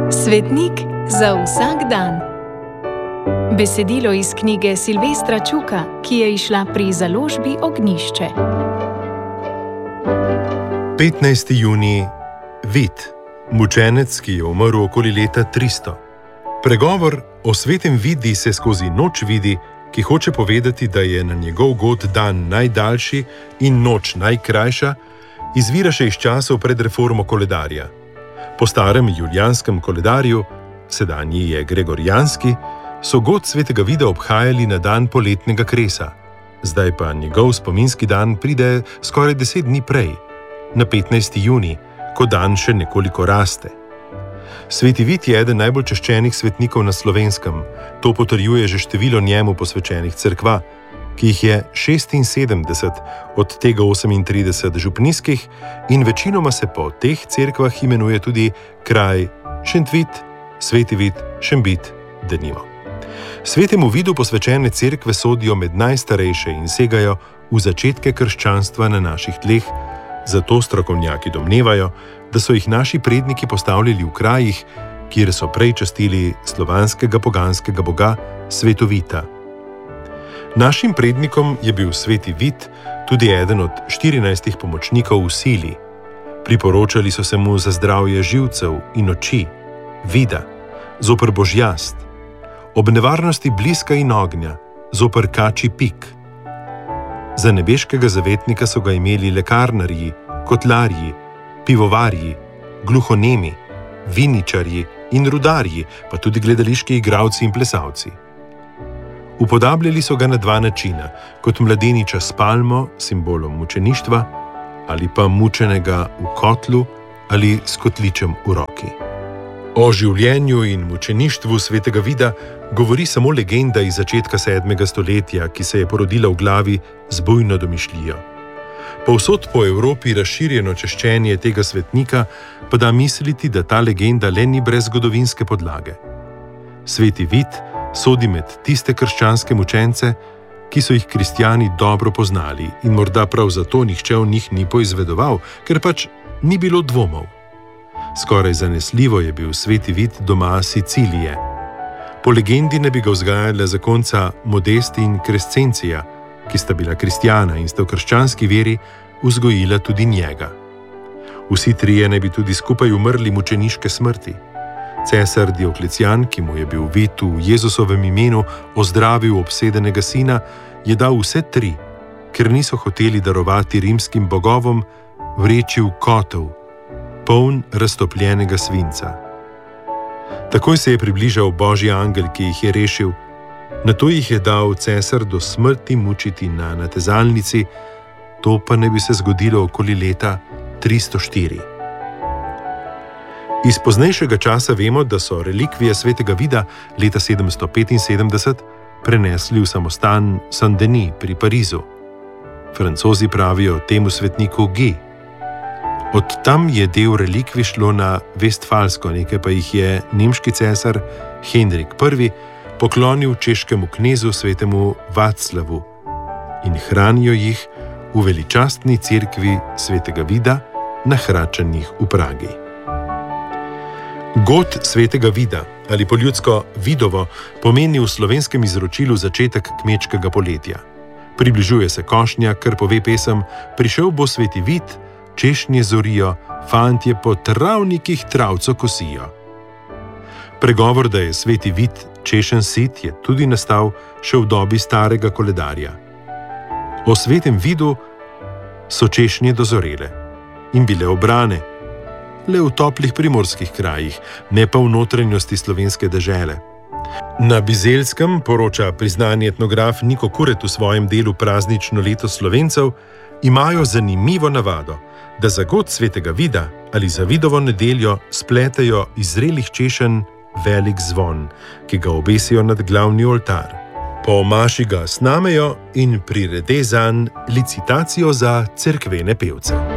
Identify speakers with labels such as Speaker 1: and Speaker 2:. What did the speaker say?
Speaker 1: Svetnik za vsak dan. Besedilo iz knjige Silvestra Čuka, ki je izšla pri založbi Ognjišče.
Speaker 2: 15. junij. Vid, mučenec, ki je umrl okoli leta 300. Pregovor o svetem Vidi se skozi noč vidi, ki hoče povedati, da je na njegov god dan najdaljši in noč najkrajša, izvira še iz časov pred reformo koledarja. Po starem julijanskem koledarju, sedanji je gregorijanski, so god svetega Vida obhajali na dan poletnega kresa. Zdaj pa njegov spominski dan pride skoraj 10 dni prej, na 15. junij, ko dan še nekoliko raste. Sveti Vid je eden najbolj čaščenih svetnikov na Slovenskem. To potrjuje že število njemu posvečenih cerkva, ki jih je 76, od tega 38 župnijskih, in večinoma se po teh cerkvah imenuje tudi kraj Šentvid, Sveti Vid, Šembit, denimo. Svetemu Vidu posvečene cerkve sodijo med najstarejše in segajo v začetke krščanstva na naših tleh, zato strokovnjaki domnevajo, da so jih naši predniki postavljali v krajih, kjer so prej častili slovanskega poganskega boga Svetovita. Našim prednikom je bil sveti Vid tudi eden od 14 pomočnikov v sili. Priporočali so se mu za zdravje živcev in oči, vida, zoper božjast, ob nevarnosti bliska in ognja, zoper kačji pik. Za nebeškega zavetnika so ga imeli lekarnarji, kotlarji, pivovarji, gluhonemi, viničarji in rudarji, pa tudi gledališki igralci in plesalci. Upodabljali so ga na dva načina, kot mladeniča s palmo, simbolom mučeništva, ali pa mučenega v kotlu ali s kotličem v roki. O življenju in mučeništvu svetega Vida govori samo legenda iz začetka 7. stoletja, ki se je porodila v glavi z bujno domišljijo. Povsod po Evropi razširjeno čaščenje tega svetnika pa da misliti, da ta legenda le ni brez zgodovinske podlage. Sveti Vid sodi med tiste krščanske mučence, ki so jih kristjani dobro poznali in morda prav zato nihče o njih ni poizvedoval, ker pač ni bilo dvomov. Skoraj zanesljivo je bil sveti Vid doma Sicilije. Po legendi ne bi ga vzgajala zakonca Modesti in Crescencija, ki sta bila kristjana in sta v krščanski veri vzgojila tudi njega. Vsi trije ne bi tudi skupaj umrli mučeniške smrti. Cesar Dioklecijan, ki mu je bil Vid v Jezusovem imenu ozdravil obsedenega sina, je dal vse tri, ker niso hoteli darovati rimskim bogovom vreči v kotel, poln raztopljenega svinca. Takoj se je približal božji angel, ki jih je rešil, nato jih je dal cesar do smrti mučiti na natezalnici, to pa ne bi se zgodilo okoli leta 304. Iz poznejšega časa vemo, da so relikvije svetega Vida leta 775 prenesli v samostan Saint-Denis pri Parizu. Francozi pravijo temu svetniku Guy. Od tam je del relikvij šlo na Vestfalsko, nekaj pa jih je nemški cesar Henrik I poklonil češkemu knezu svetemu Vaclavu in hranijo jih v veličastni cerkvi svetega Vida na Hračanih v Pragi. God svetega Vida, ali po ljudsko Vidovo, pomeni v slovenskem izročilu začetek kmečkega poletja. Približuje se košnja, kar pove pesem: prišel bo sveti Vid, češnje zorijo, fantje po travnikih travco kosijo. Pregovor, da je sveti Vid češen sit, je tudi nastal še v dobi starega koledarja. O svetem Vidu so češnje dozorele in bile obrane, le v toplih primorskih krajih, ne pa v notranjosti slovenske dežele. Na Bizelskem, poroča priznani etnograf Niko Kuret v svojem delu Praznično leto Slovencev, imajo zanimivo navado, da za god svetega Vida ali za Vidovo nedeljo spletejo iz zrelih češenj velik zvon, ki ga obesijo nad glavni oltar. Po maši ga snamejo in prirede zanj licitacijo za cerkvene pevce.